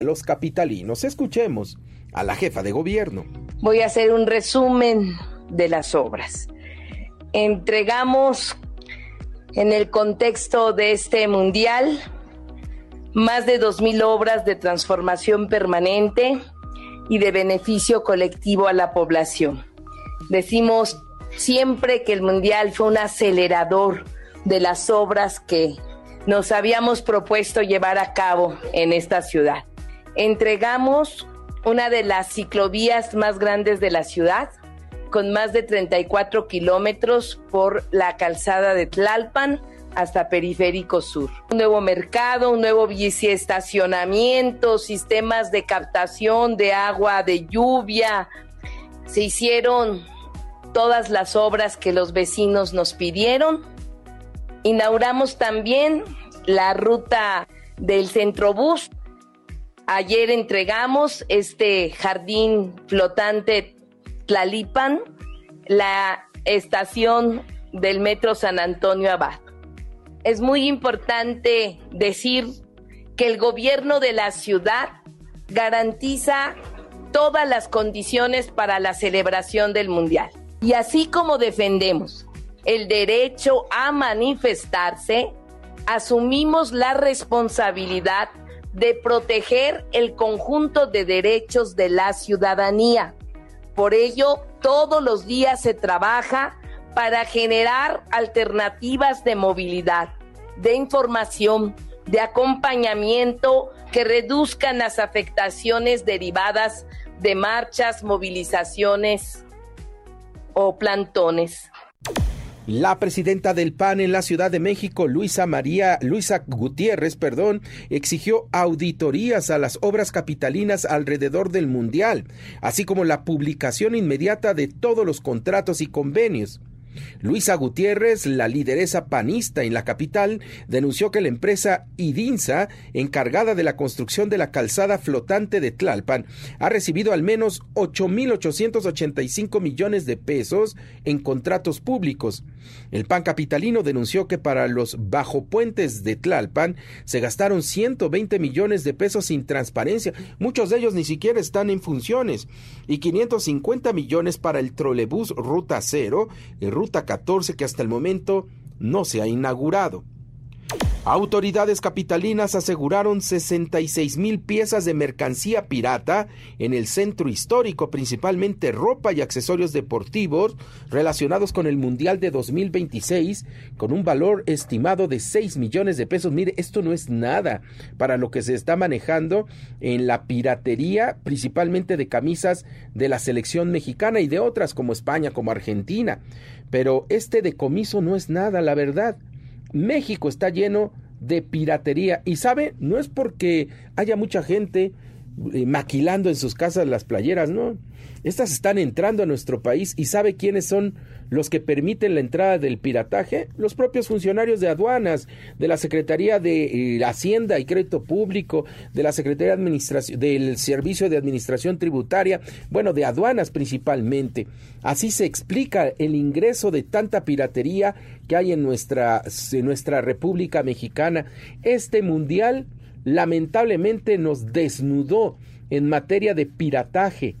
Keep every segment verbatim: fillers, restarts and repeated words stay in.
los capitalinos. Escuchemos a la jefa de gobierno. Voy a hacer un resumen de las obras. Entregamos en el contexto de este mundial más de dos mil obras de transformación permanente y de beneficio colectivo a la población. Decimos siempre que el mundial fue un acelerador de las obras que nos habíamos propuesto llevar a cabo en esta ciudad. Entregamos una de las ciclovías más grandes de la ciudad, con más de treinta y cuatro kilómetros por la calzada de Tlalpan hasta Periférico Sur. Un nuevo mercado, un nuevo biciestacionamiento, sistemas de captación de agua, de lluvia. Se hicieron todas las obras que los vecinos nos pidieron. Inauguramos también la ruta del Centrobús. Ayer entregamos este jardín flotante Tlalipan, la estación del Metro San Antonio Abad. Es muy importante decir que el gobierno de la ciudad garantiza todas las condiciones para la celebración del Mundial. Y así como defendemos el derecho a manifestarse, asumimos la responsabilidad de proteger el conjunto de derechos de la ciudadanía. Por ello, todos los días se trabaja para generar alternativas de movilidad, de información, de acompañamiento que reduzcan las afectaciones derivadas de marchas, movilizaciones o plantones. La presidenta del P A N en la Ciudad de México, Luisa María, Luisa Gutiérrez, perdón, exigió auditorías a las obras capitalinas alrededor del Mundial, así como la publicación inmediata de todos los contratos y convenios. Luisa Gutiérrez, la lideresa panista en la capital, denunció que la empresa Idinsa, encargada de la construcción de la calzada flotante de Tlalpan, ha recibido al menos ocho mil ochocientos ochenta y cinco millones de pesos en contratos públicos. El P A N capitalino denunció que para los bajopuentes de Tlalpan se gastaron ciento veinte millones de pesos sin transparencia, muchos de ellos ni siquiera están en funciones, y quinientos cincuenta millones para el trolebús Ruta Cero y Ruta catorce, que hasta el momento no se ha inaugurado. Autoridades capitalinas aseguraron sesenta y seis mil piezas de mercancía pirata en el centro histórico, principalmente ropa y accesorios deportivos relacionados con el Mundial de dos mil veintiséis, con un valor estimado de seis millones de pesos. Mire, esto no es nada para lo que se está manejando en la piratería, principalmente de camisas de la selección mexicana y de otras como España, como Argentina. Pero este decomiso no es nada, la verdad. México está lleno de piratería y, ¿sabe? No es porque haya mucha gente eh, maquilando en sus casas las playeras, no. Estas están entrando a nuestro país y ¿sabe quiénes son los que permiten la entrada del pirataje? Los propios funcionarios de aduanas, de la Secretaría de eh, Hacienda y Crédito Público, de la Secretaría de Administración, del Servicio de Administración Tributaria, bueno, de aduanas principalmente. Así se explica el ingreso de tanta piratería que hay en nuestra, en nuestra República Mexicana. Este mundial lamentablemente nos desnudó en materia de pirataje.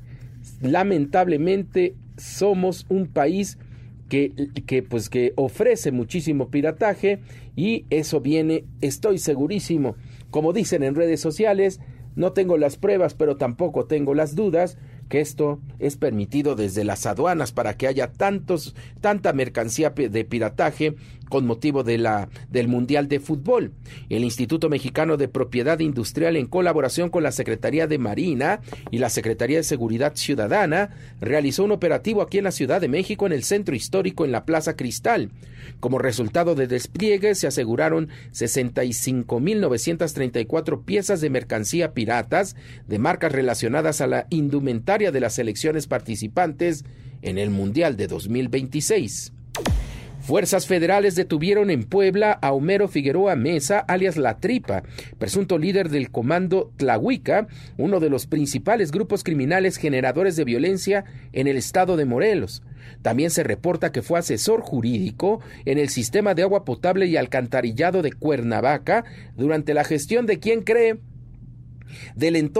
Lamentablemente somos un país que, que, pues, que ofrece muchísimo pirataje y eso viene, estoy segurísimo, como dicen en redes sociales, no tengo las pruebas, pero tampoco tengo las dudas, que esto es permitido desde las aduanas para que haya tantos, tanta mercancía de pirataje con motivo de la, del Mundial de Fútbol. El Instituto Mexicano de Propiedad Industrial, en colaboración con la Secretaría de Marina y la Secretaría de Seguridad Ciudadana, realizó un operativo aquí en la Ciudad de México, en el Centro Histórico, en la Plaza Cristal. Como resultado de despliegue, se aseguraron sesenta y cinco mil novecientas treinta y cuatro piezas de mercancía piratas de marcas relacionadas a la indumentaria de las selecciones participantes en el Mundial de dos mil veintiséis. Fuerzas federales detuvieron en Puebla a Homero Figueroa Mesa, alias La Tripa, presunto líder del Comando Tlahuica, uno de los principales grupos criminales generadores de violencia en el estado de Morelos. También se reporta que fue asesor jurídico en el sistema de agua potable y alcantarillado de Cuernavaca durante la gestión de, ¿quién cree?, del entorno